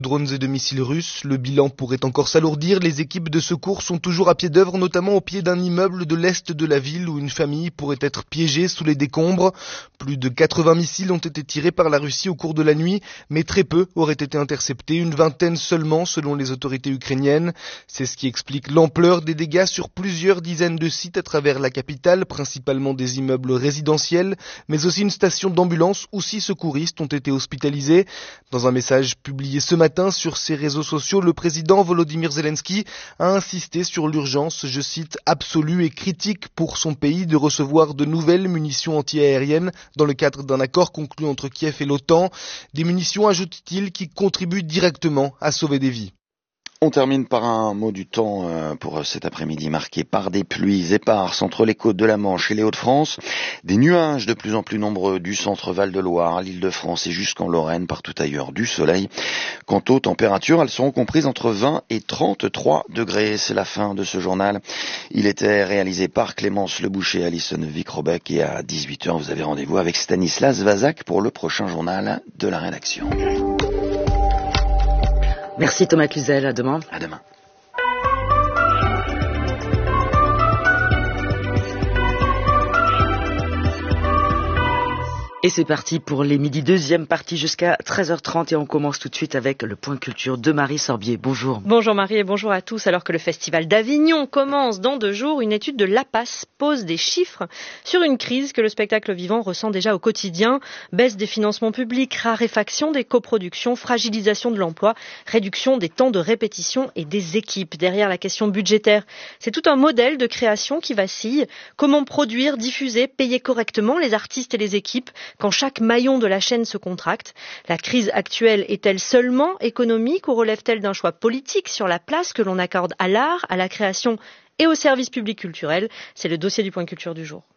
Drones et de missiles russes, le bilan pourrait encore s'alourdir. Les équipes de secours sont toujours à pied d'œuvre, notamment au pied d'un immeuble de l'est de la ville où une famille pourrait être piégée sous les décombres. Plus de 80 missiles ont été tirés par la Russie au cours de la nuit, mais très peu auraient été interceptés, une vingtaine seulement selon les autorités ukrainiennes. C'est ce qui explique l'ampleur des dégâts sur plusieurs dizaines de sites à travers la capitale, principalement des immeubles résidentiels, mais aussi une station d'ambulance où 6 secouristes ont été hospitalisés. Dans un message publié ce matin sur ses réseaux sociaux, le président Volodymyr Zelensky a insisté sur l'urgence, je cite, absolue et critique pour son pays de recevoir de nouvelles munitions antiaériennes dans le cadre d'un accord conclu entre Kiev et l'OTAN. Des munitions, ajoute-t-il, qui contribuent directement à sauver des vies. On termine par un mot du temps pour cet après-midi marqué par des pluies éparses entre les côtes de la Manche et les Hauts-de-France. Des nuages de plus en plus nombreux du centre Val-de-Loire, l'Île-de-France et jusqu'en Lorraine, partout ailleurs du soleil. Quant aux températures, elles seront comprises entre 20 et 33 degrés. C'est la fin de ce journal. Il était réalisé par Clémence Leboucher, Alison Vic-Robec et à 18h, vous avez rendez-vous avec Stanislas Vazak pour le prochain journal de la rédaction. Merci Thomas Cluzel, à demain. À demain. Et c'est parti pour les midis, deuxième partie jusqu'à 13h30 et on commence tout de suite avec le point culture de Marie Sorbier. Bonjour. Bonjour Marie et bonjour à tous. Alors que le festival d'Avignon commence dans 2 jours, une étude de l'APAS pose des chiffres sur une crise que le spectacle vivant ressent déjà au quotidien. Baisse des financements publics, raréfaction des coproductions, fragilisation de l'emploi, réduction des temps de répétition et des équipes. Derrière la question budgétaire, c'est tout un modèle de création qui vacille. Comment produire, diffuser, payer correctement les artistes et les équipes quand chaque maillon de la chaîne se contracte? La crise actuelle est-elle seulement économique ou relève-t-elle d'un choix politique sur la place que l'on accorde à l'art, à la création et au service public culturel? C'est le dossier du point culture du jour.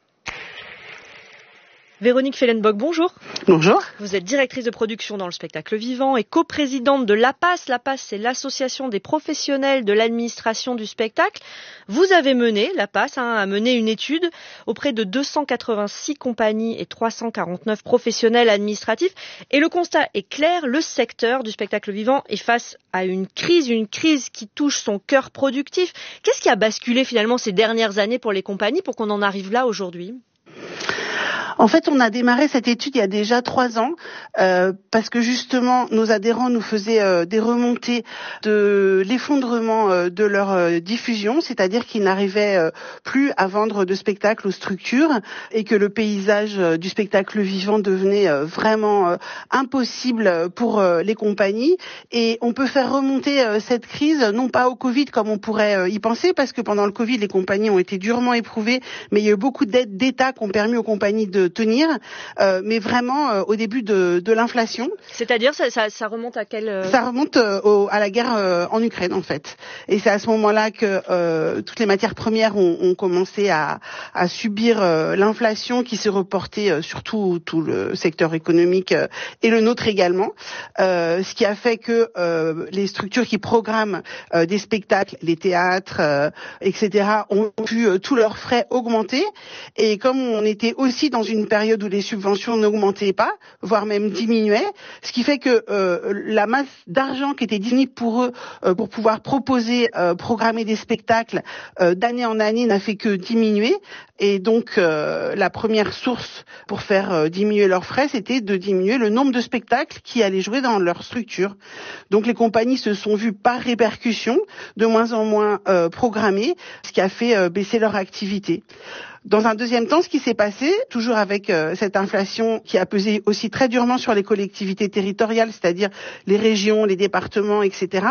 Véronique Fellenbock, bonjour. Bonjour. Vous êtes directrice de production dans le spectacle vivant et coprésidente de l'APAS. L'APAS, c'est l'association des professionnels de l'administration du spectacle. Vous avez mené, l'APAS a mené une étude auprès de 286 compagnies et 349 professionnels administratifs. Et le constat est clair, le secteur du spectacle vivant est face à une crise qui touche son cœur productif. Qu'est-ce qui a basculé finalement ces dernières années pour les compagnies pour qu'on en arrive là aujourd'hui ? En fait, on a démarré cette étude il y a déjà 3 ans parce que justement, nos adhérents nous faisaient des remontées de l'effondrement de leur diffusion, c'est-à-dire qu'ils n'arrivaient plus à vendre de spectacles aux structures et que le paysage du spectacle vivant devenait vraiment impossible pour les compagnies. Et on peut faire remonter cette crise, non pas au Covid comme on pourrait y penser, parce que pendant le Covid, les compagnies ont été durement éprouvées, mais il y a eu beaucoup d'aides d'État qui ont permis aux compagnies de tenir, mais vraiment au début de l'inflation. C'est-à-dire, ça remonte à quelle... Ça remonte à la guerre en Ukraine, en fait. Et c'est à ce moment-là que toutes les matières premières ont commencé à subir l'inflation qui s'est reportée sur tout le secteur économique et le nôtre également. Ce qui a fait que les structures qui programment des spectacles, les théâtres, etc., ont pu tous leurs frais augmenter. Et comme on était aussi dans une période où les subventions n'augmentaient pas, voire même diminuaient, ce qui fait que la masse d'argent qui était disponible pour eux pour pouvoir proposer, programmer des spectacles d'année en année n'a fait que diminuer. Et donc la première source pour faire diminuer leurs frais, c'était de diminuer le nombre de spectacles qui allaient jouer dans leur structure. Donc les compagnies se sont vues par répercussion de moins en moins programmées, ce qui a fait baisser leur activité. Dans un deuxième temps, ce qui s'est passé, toujours avec cette inflation qui a pesé aussi très durement sur les collectivités territoriales, c'est-à-dire les régions, les départements, etc.,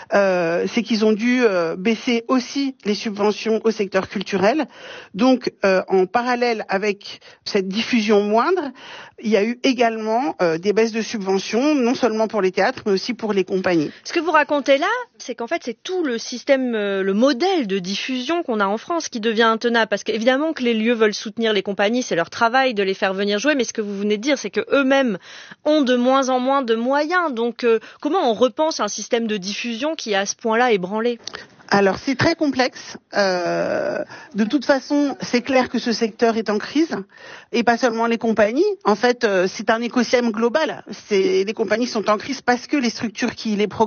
c'est qu'ils ont dû baisser aussi les subventions au secteur culturel. Donc, en parallèle avec cette diffusion moindre, il y a eu également des baisses de subventions, non seulement pour les théâtres, mais aussi pour les compagnies. Ce que vous racontez là, c'est qu'en fait, c'est tout le système, le modèle de diffusion qu'on a en France qui devient intenable. Parce qu'évidemment que les lieux veulent soutenir les compagnies, c'est leur travail de les faire venir jouer. Mais ce que vous venez de dire, c'est qu'eux-mêmes ont de moins en moins de moyens. Donc, comment on repense un système de diffusion qui est à ce point-là ébranlé ? Alors c'est très complexe. De toute façon, c'est clair que ce secteur est en crise et pas seulement les compagnies. En fait, c'est un écosystème global. Les compagnies sont en crise parce que les structures qui les